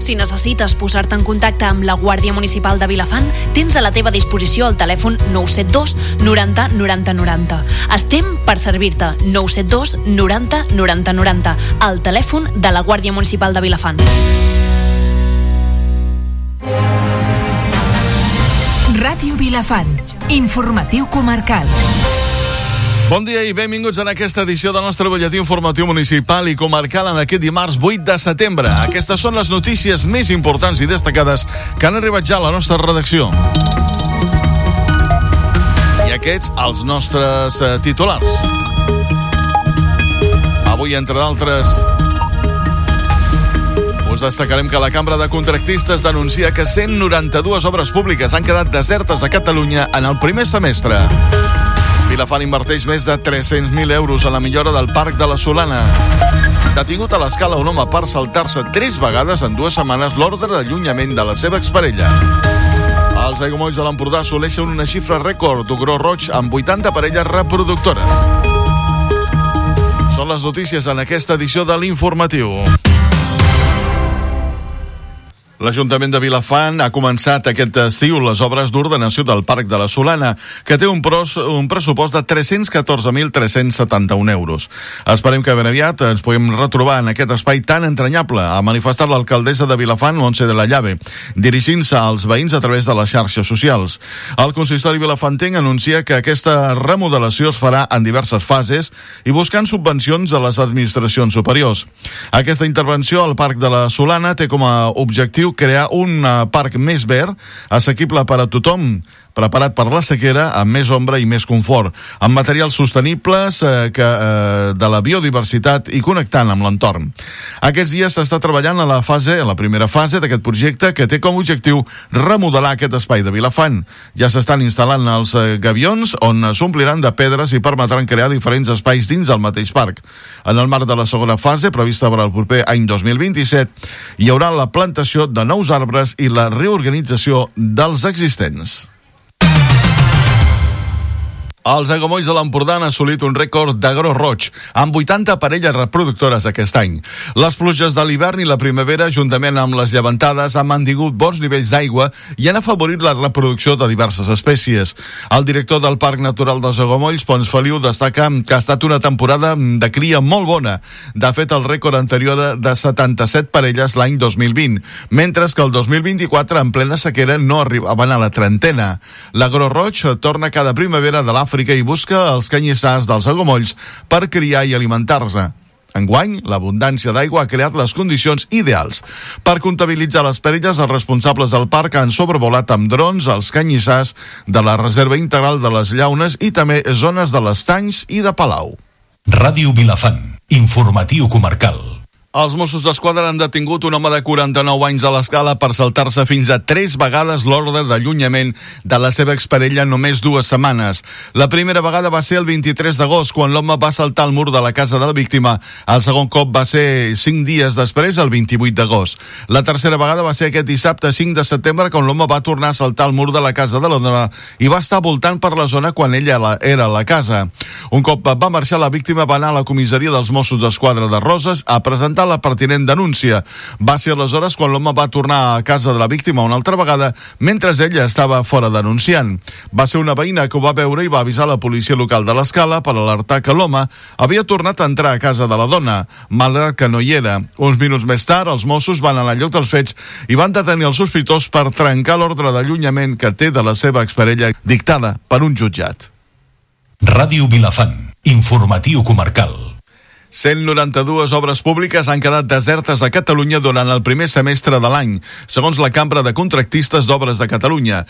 Si necessites posar-te en contacte amb la Guàrdia Municipal de Vilafant, tens a la teva disposició el telèfon 972 90 90 90. Estem per servir-te. 972 90 90 90. El telèfon de la Guàrdia Municipal de Vilafant. Ràdio Vilafant. Informatiu comarcal. Bon dia i benvinguts en aquesta edició del nostre butlletí informatiu municipal i comarcal en aquest dimarts 8 de setembre. Aquestes són les notícies més importants i destacades que han arribat ja a la nostra redacció. I aquests, els nostres titulars. Avui, entre d'altres, us destacarem que la Cambra de Contractistes denuncia que 192 obres públiques han quedat desertes a Catalunya en el primer semestre. Vilafant inverteix més de 300.000 euros a la millora del Parc de la Solana. Detingut a l'Escala un home per saltar-se 3 vegades en 2 setmanes l'ordre d'allunyament de la seva exparella. Els aiguamolls de l'Empordà assoleixen una xifra rècord d'ogró roig amb 80 parelles reproductores. Són les notícies en aquesta edició de l'Informatiu. L'Ajuntament de Vilafant ha començat aquest estiu les obres d'ordenació del Parc de la Solana, que té un pressupost de 314.371 euros. Esperem que ben aviat ens puguem retrobar en aquest espai tan entranyable, ha manifestat l'alcaldessa de Vilafant, Montse de la Llave, dirigint-se als veïns a través de les xarxes socials. El consistori vilafantenc anuncia que aquesta remodelació es farà en diverses fases i buscant subvencions de les administracions superiors. Aquesta intervenció al Parc de la Solana té com a objectiu crear un parc més verd, assequible per a tothom, preparat per la sequera, amb més ombra i més confort, amb materials sostenibles de la biodiversitat i connectant amb l'entorn. Aquests dies s'està treballant en la primera fase d'aquest projecte, que té com a objectiu remodelar aquest espai de Vilafant. Ja s'estan instal·lant els gavions, on s'ompliran de pedres i permetran crear diferents espais dins del mateix parc. En el marc de la segona fase, prevista per al proper any 2027, hi haurà la plantació de nous arbres i la reorganització dels existents. Els aiguamolls de l'Empordà han assolit un rècord d'agró roig, amb 80 parelles reproductores aquest any. Les pluges de l'hivern i la primavera, juntament amb les llevantades, han mantingut bons nivells d'aigua i han afavorit la reproducció de diverses espècies. El director del Parc Natural dels Aiguamolls, Pons Feliu, destaca que ha estat una temporada de cria molt bona. De fet, el rècord anterior de 77 parelles l'any 2020, mentre que el 2024, en plena sequera, no arribaven a la trentena. L'agró roig torna cada primavera de l'Àfrica i busca els canyissars dels aiguamolls per criar i alimentar-se. Enguany, l'abundància d'aigua ha creat les condicions ideals. Per comptabilitzar les parelles, els responsables del parc han sobrevolat amb drons els canyissars de la Reserva Integral de les Llaunes i també zones de l'Estanys i de Palau. Ràdio Vilafant, informatiu comarcal. Els Mossos d'Esquadra han detingut un home de 49 anys a l'Escala per saltar-se fins a 3 vegades l'ordre d'allunyament de la seva exparella en només 2 setmanes. La primera vegada va ser el 23 d'agost, quan l'home va saltar el mur de la casa de la víctima. El segon cop va ser 5 dies després, el 28 d'agost. La tercera vegada va ser aquest dissabte 5 de setembre, quan l'home va tornar a saltar el mur de la casa de la dona i va estar voltant per la zona quan ella era a la casa. Un cop va marxar, la víctima va anar a la comissaria dels Mossos d'Esquadra de Roses a presentar la pertinent denúncia. Va ser aleshores quan l'home va tornar a casa de la víctima una altra vegada, mentre ella estava fora denunciant. Va ser una veïna que ho va veure i va avisar la policia local de l'Escala per alertar que l'home havia tornat a entrar a casa de la dona, malgrat que no hi era. Uns minuts més tard, els Mossos van anar al lloc dels fets i van detenir el sospitós per trencar l'ordre d'allunyament que té de la seva exparella dictada per un jutjat. Ràdio Vilafant, informatiu comarcal. 192 obres públiques han quedat desertes a Catalunya durant el primer semestre de l'any, segons la Cambra de Contractistes d'Obres de Catalunya.